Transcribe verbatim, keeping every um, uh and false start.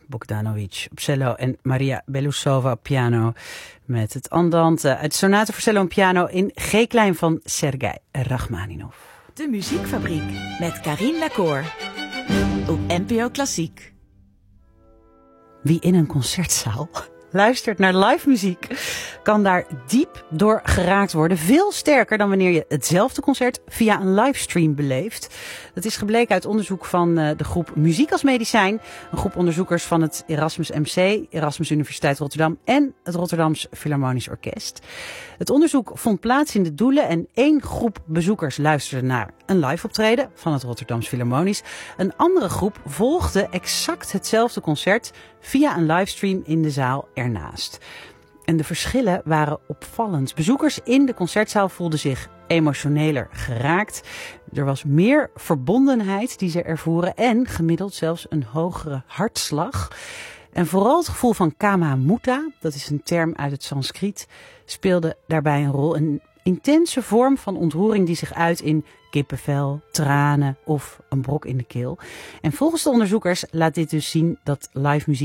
Bogdanovic op cello en Maria Belousova op piano. Met het andante uit Sonate voor cello en piano in G-klein van Sergei Rachmaninov. De Muziekfabriek met Carine Lacour op N P O Klassiek. Wie in een concertzaal luistert naar live muziek, kan daar diep door geraakt worden. Veel sterker dan wanneer je hetzelfde concert via een livestream beleeft. Dat is gebleken uit onderzoek van uh, de groep Muziek als Medicijn. Een groep onderzoekers van het Erasmus M C, Erasmus Universiteit Rotterdam en het Rotterdams Philharmonisch Orkest. Het onderzoek vond plaats in de Doelen en één groep bezoekers luisterde naar een live optreden van het Rotterdams Philharmonisch. Een andere groep volgde exact hetzelfde concert via een livestream in de zaal ernaast. En de verschillen waren opvallend. Bezoekers in de concertzaal voelden zich emotioneler geraakt. Er was meer verbondenheid die ze ervoeren en gemiddeld zelfs een hogere hartslag. En vooral het gevoel van kama mutta, dat is een term uit het Sanskriet, speelde daarbij een rol. Een intense vorm van ontroering die zich uit in kippenvel, tranen of een brok in de keel. En volgens de onderzoekers laat dit dus zien dat live muziek